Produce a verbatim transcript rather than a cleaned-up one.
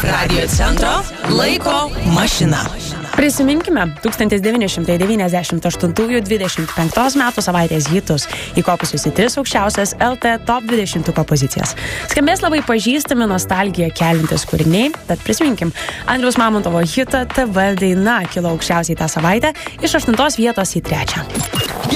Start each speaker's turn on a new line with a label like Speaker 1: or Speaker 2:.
Speaker 1: Radio centro laiko mašina.
Speaker 2: Prisiminkime tūkstantis devyni šimtai devyniasdešimt aštuntųjų dvidešimt penktos metų savaitės hitus, įkopusius į tris aukščiausias L T Top dvidešimtuko pozicijas. Skambės labai pažįstami nostalgiją keliantis kūriniai, tad prisiminkim, Andriaus Mamontovo hitą T V daina kilo aukščiausiai tą savaitę iš aštuntos vietos į trečią.